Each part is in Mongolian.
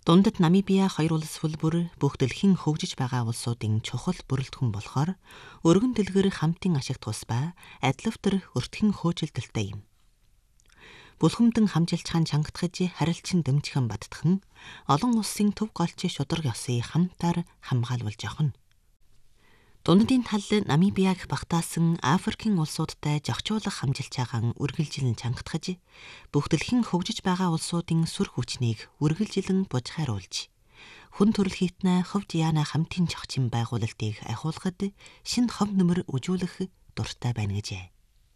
Дундад Намибиа хоёр улс хөлбөр бүх дэлхийн хөгжиж байгаа улсуудын чухал бүрэлдэхүүн болохоор өргөн дэлгэр хамтын ашигт тус ба адилвтар өртгөн хөөжилтөлтэй юм. Булхамдан хамжилчхан чангатгаж харилцан дэмжихэн баттхан олон улсын төв голч шударга ёсыг хамтаар хамгаалуулж явна. Дундадын тал Намибиаг багтаасан Африкийн улсуудтай зохицуулах хамжилж байгаа үргэлжилэн чангатгаж бүх дэлхийн хөгжиж байгаа улсуудын сүр хүчнийг үргэлжилэн бужхааруулж хүн төрөлхитнэ ховж яана хамтын зохицын байгуулалтыг ахиулахад шинэ хов нөмөр үжүүлэх дуртай байна гэжээ.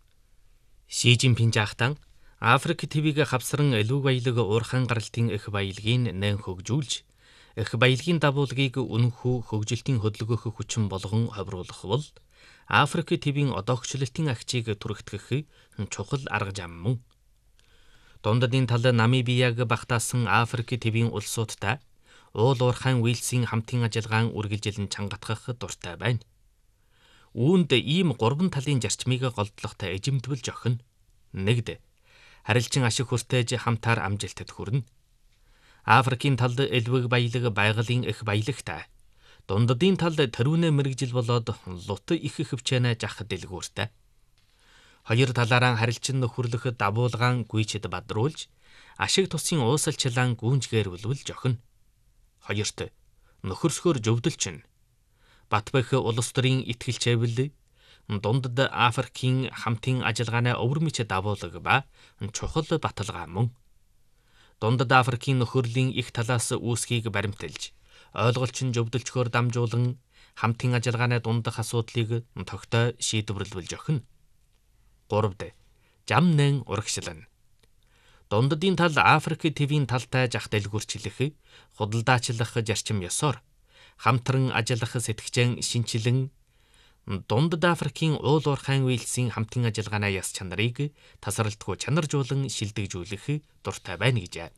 Ши Жинпин жаахтан Африк ТВ-г хавсран элүү баялаг уурхайн гаралтын их баялагын нэн хөгжүүлж их баялагын дагуулгыг үнэнхүү хөгжилтийн хөдөлгөөх хүчин болгон ховруулах бол Африк ТВ-ийн одоогчлолтын агчийг түрэгтгэх чухал арга зам мөн. Дундадын тал Намибиаг багтаасан Африк ТВ-ийн улсуудтай уул уурхайн Уэльсийн хамтын ажиллагаан үргэлжилэн чангатгах дуртай байна. Үүнд ийм гурван талын зарчмыг голдлохтой эжимдвэл жохно. Нэгд харилцан ашиг хүртээж хамтаар амжилтад хүрнэ. Африкийн талд элвэг баялаг байгалийн их баялагтай. Дундадын талд тэрүүнэ мэрэгжил болоод лут их хөвчэнэ жах дэлгүүртэй. Хоёр талаараа харилцан нөхөрлөх давуулгаан гүйчэд бадруулж ашиг тусын уусалчлаан гүнжгээрүүлвэл жохно. Хоёрт нөхөрсгөр зөвдөлчин Батбэх улс төрийн итгэлчээвэл дундад Африкийн хамтын ажиллагааны өвөрмөч давуулга ба чухал баталгаа мөн. Дундад Африкийн нөхөрлийн их талаас үүсгийг баримталж, ойлголчин зөвдөлчгөөр дамжуулан хамтын ажиллагааны дундах асуудлыг тогтоо шийдвэрлэвэл жохно. 3. Жамнэн урагшлан. Дундадын тал Африк ТВ-ийн талтай жах дэлгүүрчлэх, худалдаачлах зарчим ёсоор хамтран ажиллах сэтгчэн шинчилэн дундад Африкийн уул уурхайн Уэльсийн хамтын ажиллагааны яс чанарыг тасралтгүй чанаржуулан шилдэгжүүлэх дуртай байна гэж.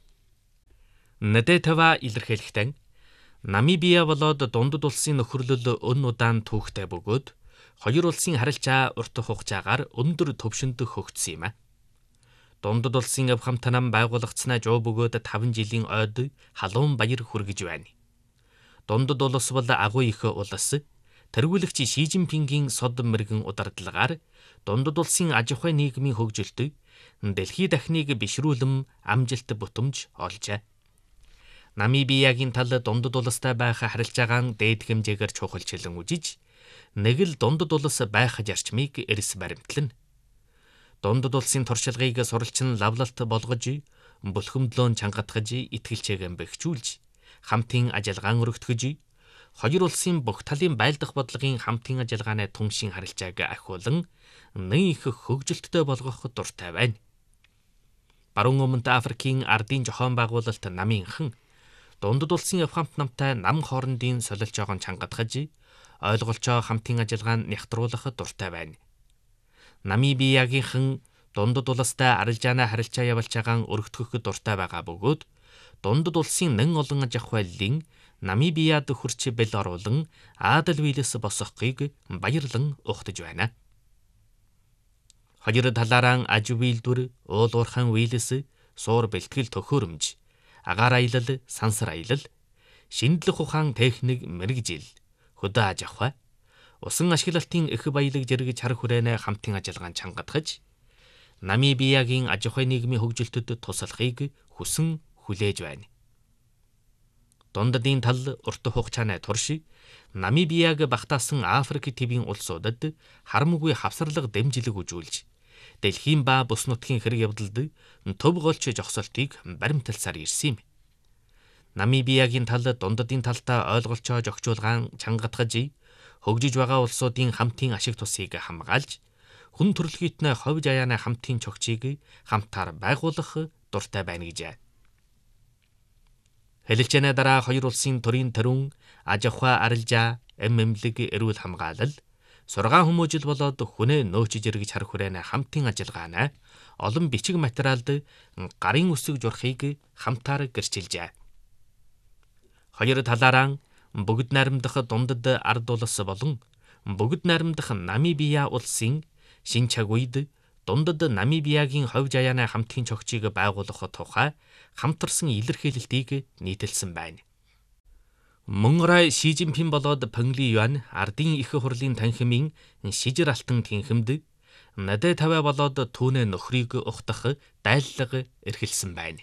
Нэдэтэва илэрхийлэхдээ Намибиа болоод дундад улсын нөхөрлөл өн удаан түүхтэй бөгөөд хоёр улсын харилцаа урт хугацаагаар өндөр төвшөнд хөгжсөн юм. Дундад улсын өв хамтан байгуулагдсанаа жоо бөгөөд 5 жилийн ойд халуун баяр хүргэж байна. Дундад улс бол агуу их улс. Тэргүүлэгч Ши Жинпингийн сод мэрэгэн удирдлагаар дундад улсын аж ахуй нийгмийн хөгжилт дэлхий дахныг бишрүүлэн амжилт бутамж олжээ. Намибиагийн тал дундад улстай байх харилцаагаан дээд хэмжээгээр чухалчлан үжиж, нэг л дундад улс байх зарчмыг эрс баримтлана. Дундад улсын туршлагыг суралцсан лавлалт болгож, бүлхэмдлөөн чангатгаж, итгэлчээгэн бэхжүүлж, хамтын ажиллагаан өргөтгөж, хоёр улсын бүх талын байлдах бодлогын хамтын ажиллагааны түншийн харилцааг ахиулан нэн их хөгжилттэй болгох дуртай байна. Баруун өмнөд Африкийн ардын зохион байгуулалт намынхан дундад улсын өв хамт намтай нам хоорондын солилж байгаа чангатгаж, ойлголцоо хамтын ажиллагаан нягтруулах дуртай байна. Намибиагийнхан дундад улстай арилжаана харилцаа явуулж байгаа өргөтгөх дуртай байгаа бөгөөд дундад улсын нэн олон аж ахуйлын Намибиад хүрч бэл оруулан Аадал Вилэс босгохыг баярлан ухтаж байна. Хоёр талаараа аж үйлдвэр, уул уурхайн Вилэс, суур бэлтгэл төхөөрөмж, агаар аялал, сансар аялал, шинжлэх ухаан техник мэрэгжил, хөдөө аж ахуй, усан ашиглалтын их баялаг зэрэг чар хүрээнэ хамтын ажиллагаан чангатгаж, Намибиагийн аж ахуй нийгмийн хөгжилтөд туслахыг хүсэн хүлээж байна. Дундадын тал урт хугацааны турш Намибиаг багтаасан Африк ТВ-ийн улсуудад харамгүй хавсарлага дэмжлэг үзүүлж, дэлхийн ба бүс нутгийн хэрэг явдалд төв голч зогсолтыг баримталсаар ирсэн юм. Намибиагийн тал дундадын талтай ойлголцоо зохицуулгаан чангатгаж, хөгжиж байгаа улсуудын хамтын ашиг тусыг хамгаалж, хүн төрөлхитнэ ховж аяаны хамтын чогчийг хамтаар байгуулах дуртай байна гэж. Хэлэлцэнэ дараа хоёр улсын төрийн тэрүүн аж ахуй арилжаа, эмнэлэг, эрүүл хамгаалал, сургаан хүмүүжил болоод хүнээ нөөцж эргэж хар хүрээнэ хамтын ажиллагаанаа олон бичиг материалд гарын үсэг журахыг хамтаар гэрчилжээ. Хоёр талаараа бүгд найрамдах дундад ард улс болон бүгд найрамдах Намибиа улсын шин чаг үед дундад Намибиагийн хувь жаяаны хамтын чогчийг байгуулах тухай хамтарсан илэрхийлэлтийг нийтэлсэн байна. Мөн рай Ши Жинпин болоод Пэнли Юань ардын их хурлын танхимын шижир алтан тэнхимд Надэ Тавэ болоод түүнээ нөхрийг ухтах дайллага эрхэлсэн байна.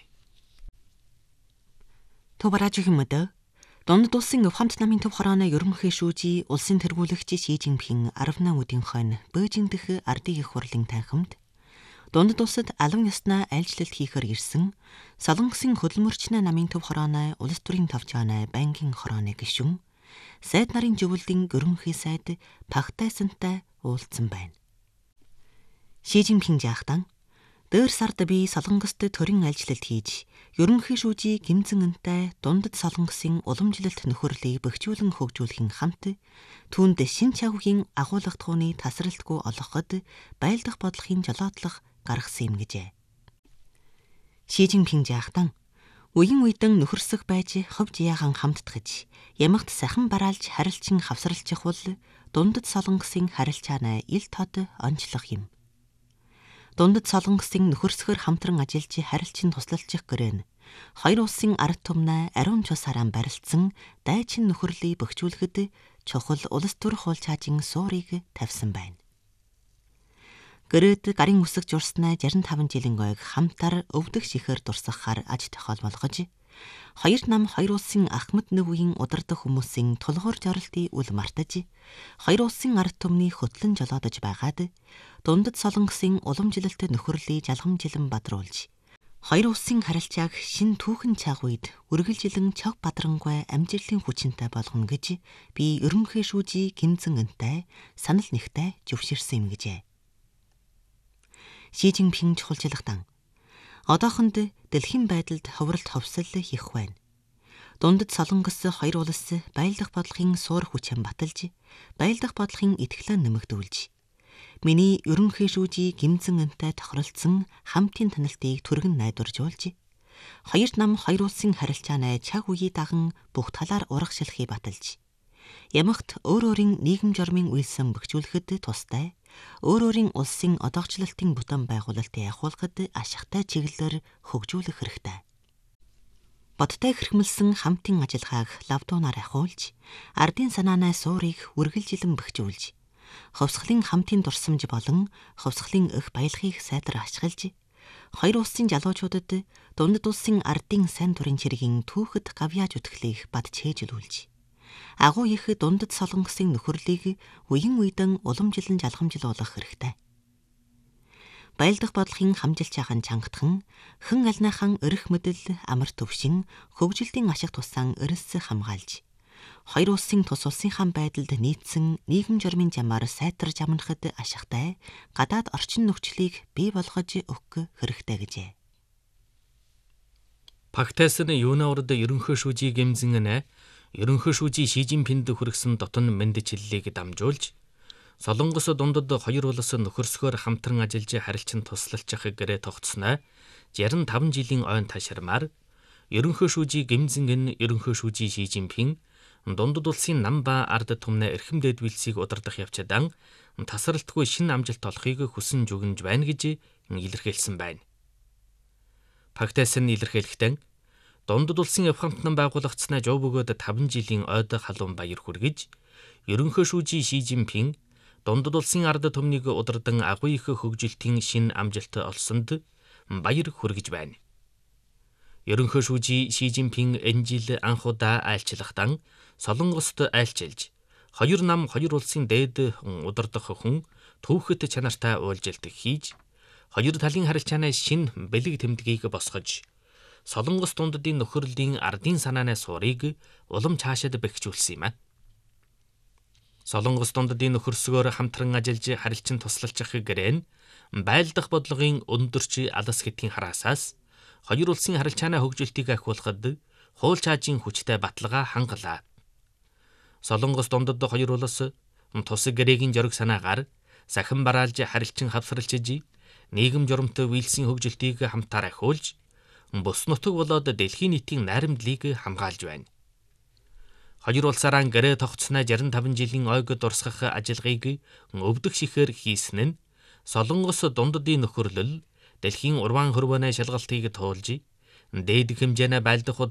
Төваражгийн мөдө Дундад улсын Хувхамт намын төв хорооны ерөнхий шүүжий улсын тэргүүлэгч Ши Жинпин 18 өдрийн хойно Бээжин дэх ардын их хурлын танхимд дундад улсад алан ёсноо айлчлалт хийхээр ирсэн Солонгосын хөдөлмөрчнээ намын төв хорооны улс төрийн товчооны банкин хорооны гишүүн сайд нарын живэлдийн ерөнхий сайд Пак Тайсантай уулзсан байна. Ши Жинпин жаахтан дээр сард би Солонгост төрийн айлчлалт хийж ерөнхий шүүжий Ким Чен Ынтай дундад Солонгосын уламжлалт нөхөрлөлийг бэхжүүлэн хөгжүүлэхийн хамт түүнд шин чавгийн агуулгатгууны тасралтгүй олгоход байлдах бодлогын жолоодлого гаргасан юм гэжээ. Ши Жинпин жаахтан үеийн үедэн нөхөрсөх байж хувь жияахан хамтдагж ямагт сахан бараалж харилцан хавсралчих бол дундад Солонгосын харилцааны ил тод онцлох юм. Дундад Солонгосын нөхөрсгөр хамтран ажиллаж харилцан туслалчих гэрэн хоёр улсын ард түмнээ ариун цус хараан барилцсан дайчин нөхөрлөлийг бөхжүүлэхэд чухал улс төр хуулчаажин суурийг тавьсан байна. Гэрээд гарын үсэг журснаа 65 жилийн ойг хамтар өвдөх шихээр дурсахаар аж тохиол болгож хоёр нам хоёр улсын ахмад нүвийн удирдах хүмүүсийн тулгуур жоролтын үл мартаж хоёр улсын ард түмний хөтлөн жолоодож байгаад дундад Солонгосын уламжлалт нөхөрлөлийг жалгамжилан бадруулж хоёр улсын харилцааг шин түүхэн цаг үед үргэлжилэн чог бадрангүй амжилтын хүчинтэй болгоно гэж би ерөнхий шүүжий Ким Чен Ынтай санал нэгтэй зөвшөөрсөн юм гэжээ. Ши Жинпин чухалчлагтан одоохонд дэлхийн байдалд ховролт ховсол их байна. Дундад Солонгос хоёр улс байлдах бодлогын суур хүчээр баталж, байлдах бодлогын итгэлээ нэмэгдүүлж, миний ерөнхий шүүжий Ким Чен Ынтай тохиролцсон хамтын таналтыг түргэн найдваржуулж, хоёр нам хоёр улсын харилцааны чаг үеий даган бүх талаар урагшлахыг баталж, ямагт өөр өөрийн нийгэм журмын үйлсэн бөхжүүлэхэд тустай өөр өөрийн улсын одоогчлалтын бүтээн байгуулалтыг ахуулахад ашигтай чиглэлээр хөгжүүлэх хэрэгтэй. Бодтой хэрхмэлсэн хамтын ажиллагааг лавдуунаар ахиулж, ардын санаанаа суурийг үргэлжилэн бөхжүүлж, хувьсгалын хамтын дурсамж болон хувьсгалын эх баялагийг сайдар ашиглаж, хоёр улсын жалуучуудад дундад улсын ардын сайн дурын чиргийн түүхэд гавьяаж үтгэлийг бад чэйжлүүлж, агуу их дундад Солонгосын нөхөрлөлийг үеийн үедэн уламжилан жалгамжлуулах хэрэгтэй. Байлдах бодлогын хамжилж байгаа чангатхан хэн альнаахан өрх мэдэл амар төвшин хөгжилтийн ашиг тусаан өрөс хамгаалж хоёр улсын тус улсынхан байдалд нийцсэн нийгэм журмын замаар сайтарж амнахад ашигтай гадаад орчин нөхцөлийг бий болгож өгөх хэрэгтэй гэжээ. Пак Тайсан юуны урд ерөнхий шүүжий Ким Чен Ын ерөнхий шүүжий Ши Жинпинд хүргэсэн дотн мэндчлэлийг дамжуулж Солонгос дундад хоёр улс нөхөрсгөөр хамтран ажиллаж харилцан туслалцах гэрээ тогтсноо 65 жилийн ойн ташрамаар ерөнхий шүүжий Ким Чен Ын ерөнхий шүүжий Ши Жинпин дундад улсын нам ба ард түмнээ эрхэм дэдвэлсийг удирдах явцадан тасралтгүй шинэ амжилт олохыг хүсэн жүгнж байна гэж илэрхийлсэн байна. Пак Тайсан илэрхийлэхдээ дундад улсын Хувхамт нам байгуулагдсанаа жоо бөгөөд 5 жилийн ойд халуун баяр хүргэж ерөнхий шүүжий Ши Жинпин дундад улсын ард түмнийг удирдан агуу их хөгжилтийн шин амжилт олсонд баяр хүргэж байна. Ерөнхий шүүжий Ши Жинпин энэ жил анх удаа айлчлахтан Солонгост айлчилж хоёр нам хоёр улсын дээд удирдах хүн түүхэд чанартай уулзалт хийж хоёр талын харилцааны шин бэлэг тэмдгийг босгож Солонгос дундадын нөхөрлөлийн ардын санааны суурийг улам цаашид бэхжүүлсэн юм. Солонгос дундадын нөхөрсгөөр хамтран ажиллаж харилцан туслалцах гэрээ нь байлдах бодлогын өндөрч алас хэтийн хараасаас хоёр улсын харилцааны хөгжилтийг ахиулахад хууль чаажийн хүчтэй баталгаа хангалаа. Солонгос дундад хоёр улс тус гэрээгийн жориг санаагаар сахин бараалж харилцан хавсралчиж нийгэм журамт үйлсийн хөгжилтийг хамтаар ахиулж бус нутаг болоод дэлхийн нийтийн найрамдлыг хамгаалж байна. Хоёр улсаараа гэрээ тогтсноо 65 жилийн ойг дурсгах ажиллагааг өвдөх шихээр хийсэн нь Солонгос дундадын нөхөрлөл дэлхийн уран хөрвөөний шалгалтыг туулж, дээд хэмжээний байлдах